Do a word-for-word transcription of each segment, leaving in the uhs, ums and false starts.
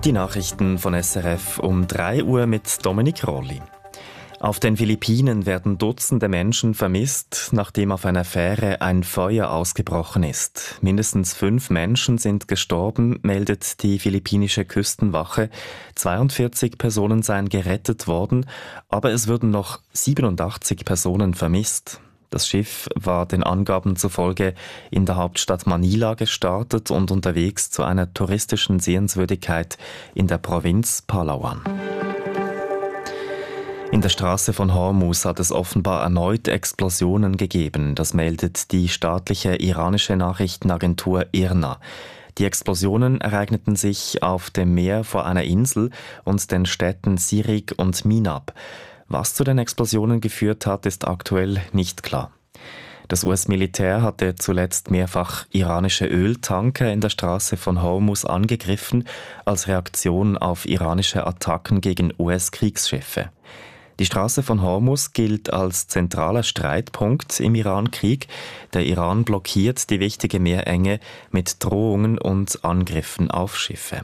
Die Nachrichten von S R F um drei Uhr mit Dominik Rolli. Auf den Philippinen werden Dutzende Menschen vermisst, nachdem auf einer Fähre ein Feuer ausgebrochen ist. Mindestens fünf Menschen sind gestorben, meldet die philippinische Küstenwache. zweiundvierzig Personen seien gerettet worden, aber es würden noch siebenundachtzig Personen vermisst. Das Schiff war den Angaben zufolge in der Hauptstadt Manila gestartet und unterwegs zu einer touristischen Sehenswürdigkeit in der Provinz Palawan. In der Straße von Hormuz hat es offenbar erneut Explosionen gegeben. Das meldet die staatliche iranische Nachrichtenagentur I R N A. Die Explosionen ereigneten sich auf dem Meer vor einer Insel und den Städten Sirik und Minab. Was zu den Explosionen geführt hat, ist aktuell nicht klar. Das U S-Militär hatte zuletzt mehrfach iranische Öltanker in der Straße von Hormuz angegriffen, als Reaktion auf iranische Attacken gegen U S-Kriegsschiffe. Die Straße von Hormuz gilt als zentraler Streitpunkt im Iran-Krieg. Der Iran blockiert die wichtige Meerenge mit Drohungen und Angriffen auf Schiffe.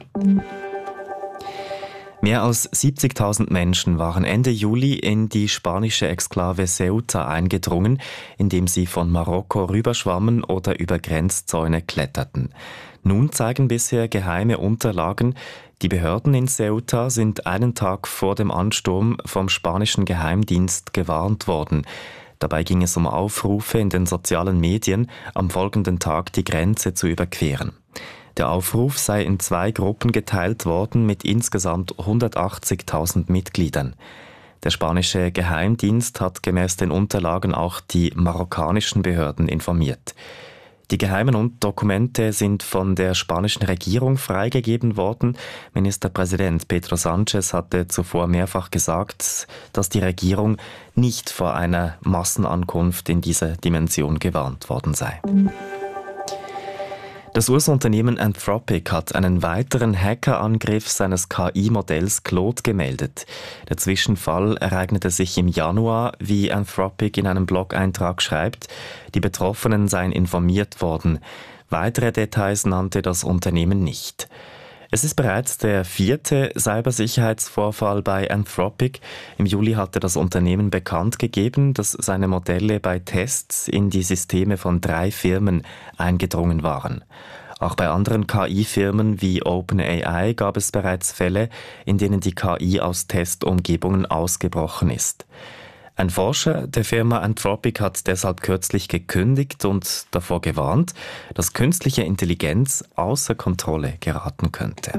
Mehr als siebzigtausend Menschen waren Ende Juli in die spanische Exklave Ceuta eingedrungen, indem sie von Marokko rüberschwammen oder über Grenzzäune kletterten. Nun zeigen bisher geheime Unterlagen, die Behörden in Ceuta sind einen Tag vor dem Ansturm vom spanischen Geheimdienst gewarnt worden. Dabei ging es um Aufrufe in den sozialen Medien, am folgenden Tag die Grenze zu überqueren. Der Aufruf sei in zwei Gruppen geteilt worden mit insgesamt hundertachtzigtausend Mitgliedern. Der spanische Geheimdienst hat gemäß den Unterlagen auch die marokkanischen Behörden informiert. Die geheimen Dokumente sind von der spanischen Regierung freigegeben worden. Ministerpräsident Pedro Sánchez hatte zuvor mehrfach gesagt, dass die Regierung nicht vor einer Massenankunft in dieser Dimension gewarnt worden sei. Das U S-Unternehmen Anthropic hat einen weiteren Hackerangriff seines K I-Modells Claude gemeldet. Der Zwischenfall ereignete sich im Januar, wie Anthropic in einem Blog-Eintrag schreibt. Die Betroffenen seien informiert worden. Weitere Details nannte das Unternehmen nicht. Es ist bereits der vierte Cybersicherheitsvorfall bei Anthropic. Im Juli hatte das Unternehmen bekannt gegeben, dass seine Modelle bei Tests in die Systeme von drei Firmen eingedrungen waren. Auch bei anderen K I-Firmen wie OpenAI gab es bereits Fälle, in denen die K I aus Testumgebungen ausgebrochen ist. Ein Forscher der Firma Anthropic hat deshalb kürzlich gekündigt und davor gewarnt, dass künstliche Intelligenz außer Kontrolle geraten könnte.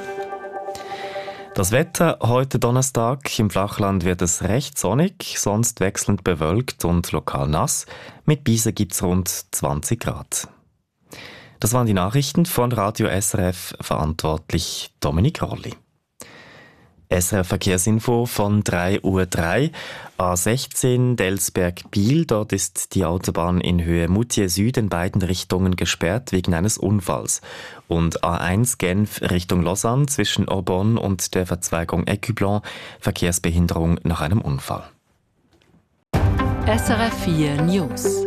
Das Wetter heute Donnerstag. Im Flachland wird es recht sonnig, sonst wechselnd bewölkt und lokal nass. Mit Biese gibt's rund zwanzig Grad. Das waren die Nachrichten von Radio S R F, verantwortlich Dominik Rolli. S R F Verkehrsinfo von drei Uhr drei. A sechzehn Delsberg-Biel, dort ist die Autobahn in Höhe Moutier Süd in beiden Richtungen gesperrt wegen eines Unfalls. Und A eins Genf Richtung Lausanne zwischen Aubonne und der Verzweigung Écublens, Verkehrsbehinderung nach einem Unfall. S R F vier News.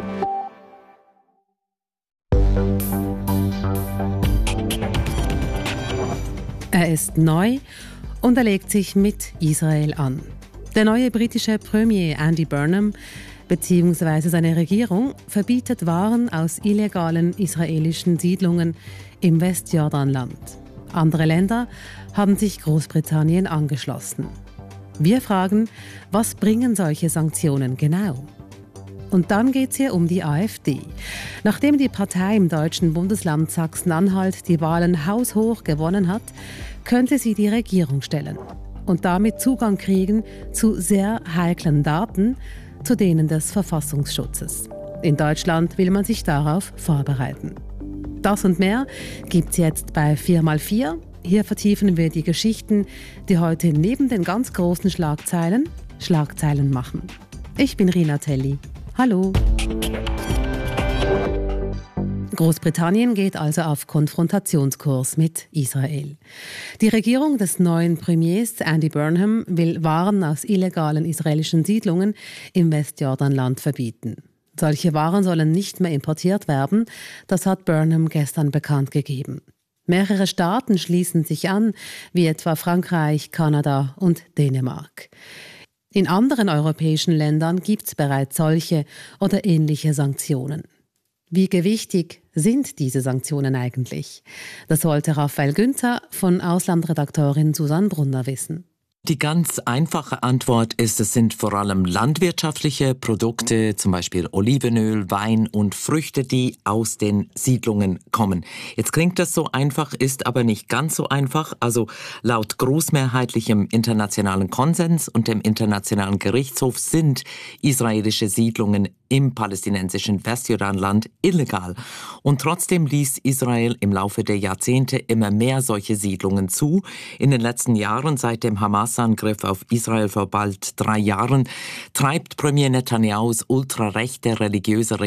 Er ist neu und er legt sich mit Israel an. Der neue britische Premier Andy Burnham bzw. seine Regierung verbietet Waren aus illegalen israelischen Siedlungen im Westjordanland. Andere Länder haben sich Großbritannien angeschlossen. Wir fragen, was bringen solche Sanktionen genau? Und dann geht es hier um die AfD. Nachdem die Partei im deutschen Bundesland Sachsen-Anhalt die Wahlen haushoch gewonnen hat, könnte sie die Regierung stellen und damit Zugang kriegen zu sehr heiklen Daten, zu denen des Verfassungsschutzes. In Deutschland will man sich darauf vorbereiten. Das und mehr gibt's jetzt bei vier mal vier. Hier vertiefen wir die Geschichten, die heute neben den ganz großen Schlagzeilen Schlagzeilen machen. Ich bin Rina Telli. Hallo. Großbritannien geht also auf Konfrontationskurs mit Israel. Die Regierung des neuen Premiers Andy Burnham will Waren aus illegalen israelischen Siedlungen im Westjordanland verbieten. Solche Waren sollen nicht mehr importiert werden, das hat Burnham gestern bekannt gegeben. Mehrere Staaten schließen sich an, wie etwa Frankreich, Kanada und Dänemark. In anderen europäischen Ländern gibt es bereits solche oder ähnliche Sanktionen. Wie gewichtig sind diese Sanktionen eigentlich? Das wollte Raphael Günther von Auslandredaktorin Susanne Brunner wissen. Die ganz einfache Antwort ist, es sind vor allem landwirtschaftliche Produkte, zum Beispiel Olivenöl, Wein und Früchte, die aus den Siedlungen kommen. Jetzt klingt das so einfach, ist aber nicht ganz so einfach. Also laut großmehrheitlichem internationalen Konsens und dem Internationalen Gerichtshof sind israelische Siedlungen im palästinensischen Westjordanland illegal. Und trotzdem ließ Israel im Laufe der Jahrzehnte immer mehr solche Siedlungen zu. In den letzten Jahren, seit dem Hamas-Angriff auf Israel vor bald drei Jahren, treibt Premier Netanyahus ultrarechte religiöse